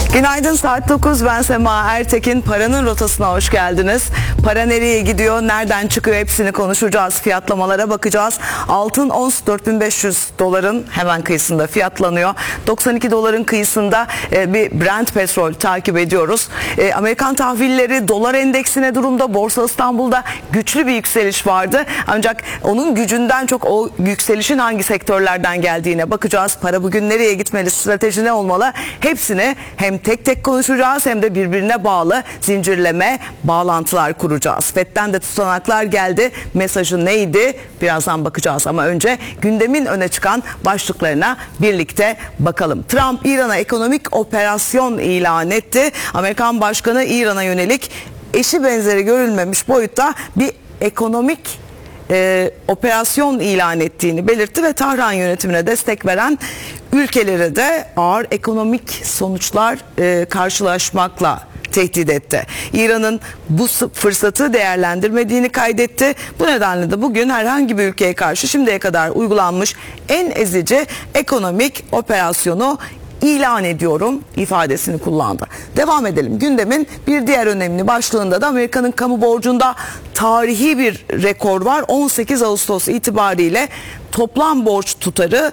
Günaydın, saat 9. Ben Sema Ertekin. Paranın rotasına hoş geldiniz. Para nereye gidiyor, nereden çıkıyor, hepsini konuşacağız. Fiyatlamalara bakacağız. Altın ons 4500 doların hemen kıyısında fiyatlanıyor. 92 doların kıyısında bir Brent petrol takip ediyoruz. Amerikan tahvilleri dolar endeksine durumda. Borsa İstanbul'da güçlü bir yükseliş vardı. Ancak onun gücünden çok o yükselişin hangi sektörlerden geldiğine bakacağız. Para bugün nereye gitmeli, strateji ne olmalı? Hepsini hem tek tek konuşacağız hem de birbirine bağlı zincirleme bağlantılar kuracağız. FED'den de tutanaklar geldi. Mesajı neydi? Birazdan bakacağız ama önce gündemin öne çıkan başlıklarına birlikte bakalım. Trump İran'a ekonomik operasyon ilan etti. Amerikan Başkanı İran'a yönelik eşi benzeri görülmemiş boyutta bir ekonomik operasyon ilan ettiğini belirtti ve Tahran yönetimine destek veren ülkeleri de ağır ekonomik sonuçlar karşılaşmakla tehdit etti. İran'ın bu fırsatı değerlendirmediğini kaydetti. Bu nedenle de bugün herhangi bir ülkeye karşı şimdiye kadar uygulanmış en ezici ekonomik operasyonu ilan ediyorum ifadesini kullandı. Devam edelim. Gündemin bir diğer önemli başlığında da Amerika'nın kamu borcunda tarihi bir rekor var. 18 Ağustos itibariyle toplam borç tutarı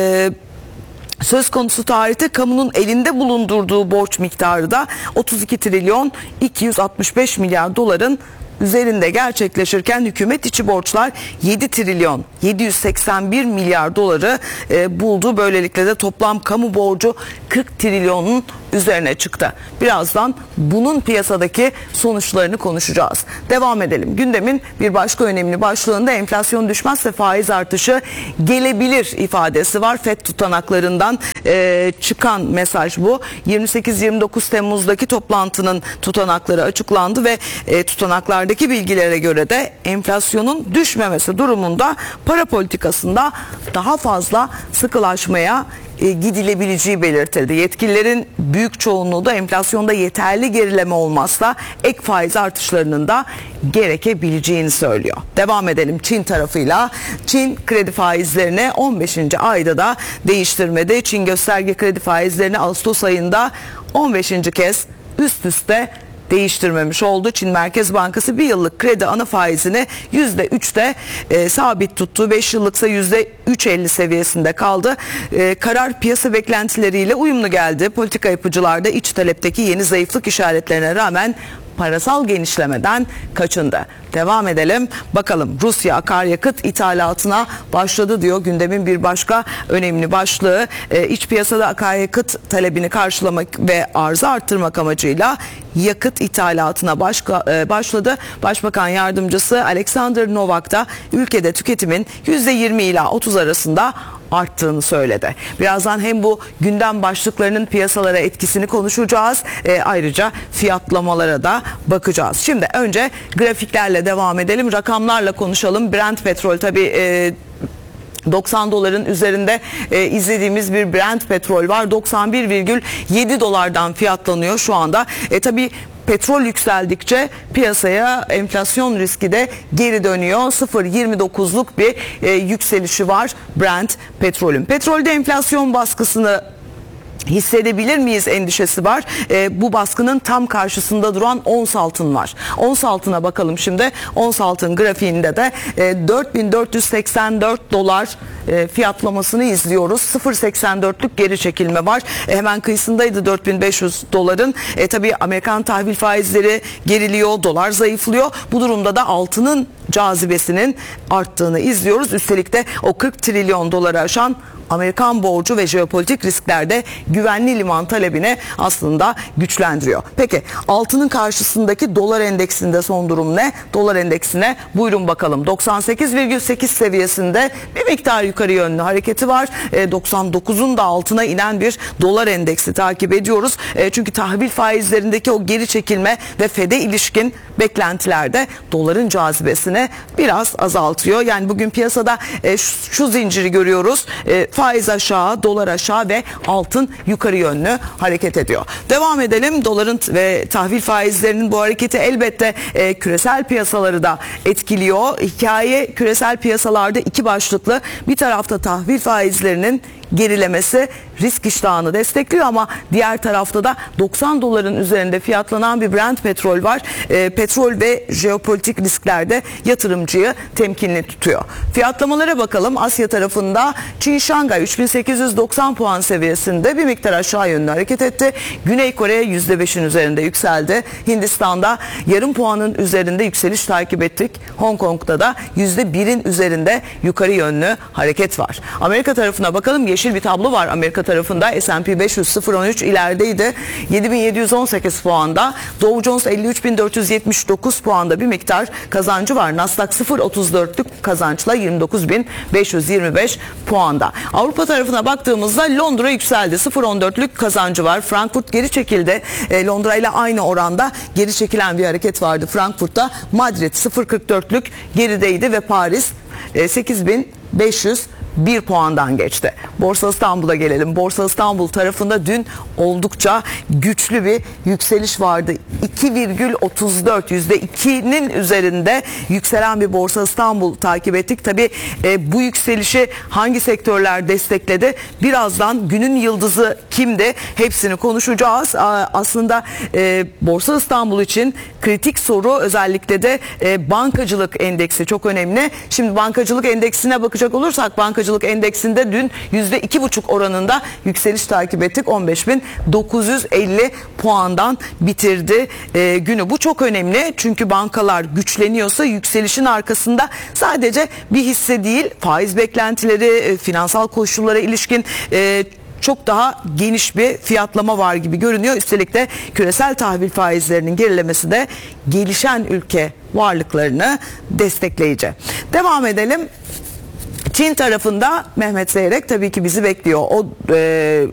söz konusu tarihte kamunun elinde bulundurduğu borç miktarı da 32 trilyon 265 milyar doların üzerinde gerçekleşirken hükümet içi borçlar 7 trilyon 781 milyar doları buldu. Böylelikle de toplam kamu borcu 40 trilyonun üzerine çıktı. Birazdan bunun piyasadaki sonuçlarını konuşacağız. Devam edelim. Gündemin bir başka önemli başlığında enflasyon düşmezse faiz artışı gelebilir ifadesi var. FED tutanaklarından çıkan mesaj bu. 28-29 Temmuz'daki toplantının tutanakları açıklandı ve tutanaklardaki bilgilere göre de enflasyonun düşmemesi durumunda para politikasında daha fazla sıkılaşmaya gidilebileceği belirtildi. Yetkililerin büyük çoğunluğu da enflasyonda yeterli gerileme olmazsa ek faiz artışlarının da gerekebileceğini söylüyor. Devam edelim Çin tarafıyla. Çin kredi faizlerini 15. ayda da değiştirmedi. Çin gösterge kredi faizlerini Ağustos ayında 15. kez üst üste değiştirmemiş oldu. Çin Merkez Bankası bir yıllık kredi ana faizini %3'te sabit tuttu. 5 yıllıksa %3.50 seviyesinde kaldı. Karar piyasa beklentileriyle uyumlu geldi. Politika yapıcılar da iç talepteki yeni zayıflık işaretlerine rağmen parasal genişlemeden kaçındı. Devam edelim. Bakalım Rusya akaryakıt ithalatına başladı diyor gündemin bir başka önemli başlığı. İç piyasada akaryakıt talebini karşılamak ve arzı arttırmak amacıyla yakıt ithalatına başladı. Başbakan yardımcısı Alexander Novak da ülkede tüketimin %20 ila 30 arasında arttığını söyledi. Birazdan hem bu gündem başlıklarının piyasalara etkisini konuşacağız. Ayrıca fiyatlamalara da bakacağız. Şimdi önce grafiklerle devam edelim. Rakamlarla konuşalım. Brent petrol tabii 90 doların üzerinde izlediğimiz bir Brent petrol var. 91,7 dolardan fiyatlanıyor şu anda. Tabii petrol yükseldikçe piyasaya enflasyon riski de geri dönüyor. 0,29'luk bir yükselişi var Brent petrolün. Petrolde enflasyon baskısını hissedebilir miyiz endişesi var. Bu baskının tam karşısında duran ons altın var. Ons altına bakalım şimdi. Ons altın grafiğinde de 4484 dolar fiyatlamasını izliyoruz. 0,84'lük geri çekilme var. Hemen kıyısındaydı 4500 doların. Tabii Amerikan tahvil faizleri geriliyor, dolar zayıflıyor. Bu durumda da altının cazibesinin arttığını izliyoruz. Üstelik de o 40 trilyon doları aşan Amerikan borcu ve jeopolitik risklerde güvenli liman talebini aslında güçlendiriyor. Peki altının karşısındaki dolar endeksinde son durum ne? Dolar endeksine buyurun bakalım. 98,8 seviyesinde bir miktar yukarı yönlü hareketi var. 99'un da altına inen bir dolar endeksi takip ediyoruz. Çünkü tahvil faizlerindeki o geri çekilme ve FED'e ilişkin beklentilerde doların cazibesini biraz azaltıyor. Yani bugün piyasada şu zinciri görüyoruz. Faiz aşağı, dolar aşağı ve altın yukarı yönlü hareket ediyor. Devam edelim. Doların ve tahvil faizlerinin bu hareketi elbette küresel piyasaları da etkiliyor. Hikaye küresel piyasalarda iki başlıklı. Bir tarafta tahvil faizlerinin gerilemesi risk iştahını destekliyor ama diğer tarafta da 90 doların üzerinde fiyatlanan bir Brent petrol var. Petrol ve jeopolitik risklerde yatırımcıyı temkinli tutuyor. Fiyatlamalara bakalım. Asya tarafında Çin Şangay 3890 puan seviyesinde bir miktar aşağı yönlü hareket etti. Güney Kore %5'in üzerinde yükseldi. Hindistan'da yarım puanın üzerinde yükseliş takip ettik. Hong Kong'da da %1'in üzerinde yukarı yönlü hareket var. Amerika tarafına bakalım. Yeşil bir tablo var Amerika tarafında. S&P 500 0.13 ilerideydi. 7718 puanda. Dow Jones 53479 puanda bir miktar kazancı var. Nasdaq 0.34'lük kazançla 29525 puanda. Avrupa tarafına baktığımızda Londra yükseldi. 0.14'lük kazancı var. Frankfurt geri çekildi. Londra ile aynı oranda geri çekilen bir hareket vardı Frankfurt'ta. Madrid 0.44'lük gerideydi ve Paris 8501 puandan geçti. Borsa İstanbul'a gelelim. Borsa İstanbul tarafında dün oldukça güçlü bir yükseliş vardı. 2,34 %2'nin üzerinde yükselen bir Borsa İstanbul takip ettik. Tabii bu yükselişi hangi sektörler destekledi? Birazdan günün yıldızı kimdi? Hepsini konuşacağız. Aslında Borsa İstanbul için kritik soru özellikle de bankacılık endeksi çok önemli. Şimdi bankacılık endeksine bakacak olursak bankacılık endeksinde dün %2,5 oranında yükseliş takip ettik. 15.950 puandan bitirdi günü. Bu çok önemli çünkü bankalar güçleniyorsa yükselişin arkasında sadece bir hisse değil, faiz beklentileri, finansal koşullara ilişkin çok daha geniş bir fiyatlama var gibi görünüyor. Üstelik de küresel tahvil faizlerinin gerilemesi de gelişen ülke varlıklarını destekleyici. Devam edelim. Çin tarafında Mehmet Zeyrek tabii ki bizi bekliyor. O